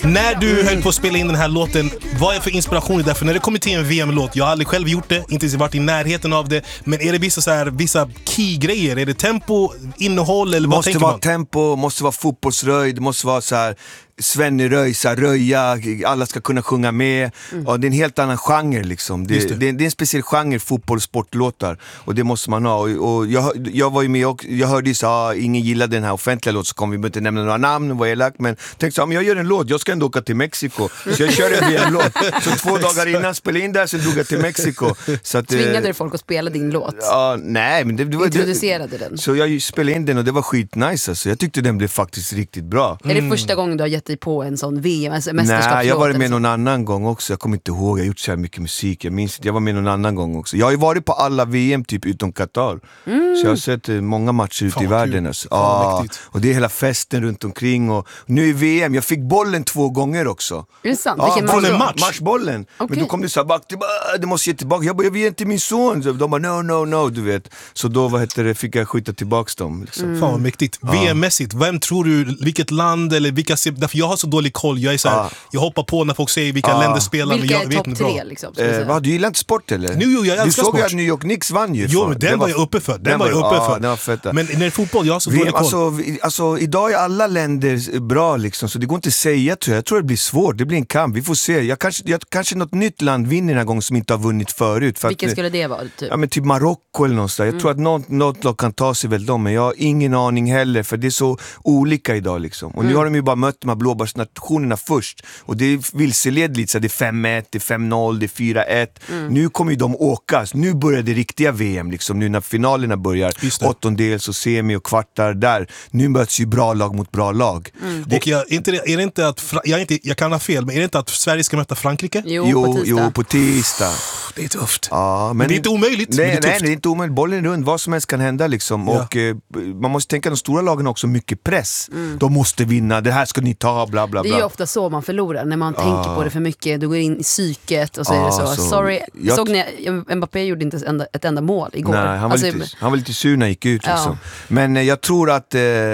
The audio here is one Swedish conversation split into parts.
När du höll på att spela in den här låten, vad är för inspiration därför när det kommer till en VM-låt? Jag har aldrig själv gjort det, inte ens varit i närheten av det. Men är det vissa key-grejer? Är det tempo, innehåll eller vad tänker man? Måste vara tempo, måste vara fotbollsröjd, måste vara så här Svenneröj, röja, alla ska kunna sjunga med. Ja, det är en helt annan genre liksom. Det är en speciell genre, fotboll- och sportlåtar. Och det måste man ha. Och jag var ju med och jag hörde ju så ingen gillade den här offentliga låten, så kom vi inte nämna några namn, var elak. Men tänkte så men jag gör en låt, jag ska ändå åka till Mexiko. Så jag kör en VM-låt. Så 2 dagar innan spelade in där, så drog jag till Mexiko. Så att, tvingade du folk att spela din låt? Ja, nej, men det var introducerade den. Så jag spelade in den och det var skitnice alltså. Jag tyckte den blev faktiskt riktigt bra. Är det första gången du har gett dig på en sån VM, alltså mästerskapslåt? Nej, jag var med någon annan gång också. Jag kommer inte ihåg, jag har gjort så här mycket musik. Jag minns inte, jag var med någon annan gång också. Jag har ju varit på alla VM typ utom Qatar. Så jag har sett många matcher ute i världen alltså. Och det är hela festen runt omkring. Och nu i VM, jag fick bollen 2 gånger också. Är det sant? Vilken match? Matchbollen. Okay. Men då kom det så här bak till, du måste ge tillbaka. Jag vill inte min son. Så de bara no, du vet. Så då fick jag skjuta tillbaka dem liksom. Fan vad mäktigt. VM-mässigt, vem tror du, vilket land eller vilka, därför jag har så dålig koll. Jag är så här, jag hoppar på när folk säger vilka länder spelar. Vilka men jag är topp 3 liksom? Du gillar inte sport eller? Jo, jag älskar du såg sport. Ju att New York Knicks vann ju. Jo, men den var jag uppe för. Den var fett. Men när det är fotboll, jag har så dålig koll. Alltså, idag är alla länder bra liksom, så det går inte att säga tror jag. Jag tror det blir svårt, det blir en kamp. Vi får se. Kanske något nytt land vinner den här gången som inte har vunnit förut. Vilken skulle det vara? Typ? Ja, men typ Marocko eller någonstans. Jag tror att något lag kan ta sig väl dem, men jag har ingen aning heller, för det är så olika idag liksom. Och nu har de ju bara mött de här blåbärsnationerna först. Och det är vilseled lite, så det är 5-1, det är 5-0, det är 4-1. Nu kommer ju de åka. Nu börjar det riktiga VM liksom. Nu när finalerna börjar, åttondels och semi och kvartar där. Nu möts ju bra lag mot bra lag. Och är det inte att jag kan ha fel, men är det inte att Sverige ska möta Frankrike? Jo, på tisdag. Det är tufft. Ja, men det är inte omöjligt. Nej, det är inte omöjligt. Bollen är rund, vad som helst kan hända liksom. Och man måste tänka, de stora lagen har också mycket press. De måste vinna, det här ska ni ta, bla bla bla. Det är ju ofta så man förlorar, när man tänker på det för mycket. Du går in i psyket och så är det så. Sorry, såg ni, Mbappé gjorde inte ett enda mål igår. Nej, han var lite sur när han gick ut liksom. Men jag tror att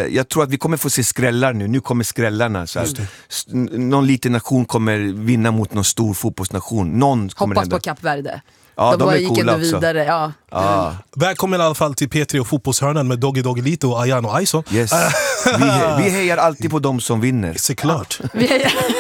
vi kommer få se skrällar nu. Nu kommer skrällarna så här. Någon liten nation kommer vinna mot någon stor fotbollsnation. Någon kommer hoppas på Kap Verde. Ja, de är coola också. Vidare, Välkommen i alla fall till P3 och fotbollshörnan med Doggy Lito och Ayan och Aiso. Yes. Vi hejar alltid på dem som vinner. Såklart.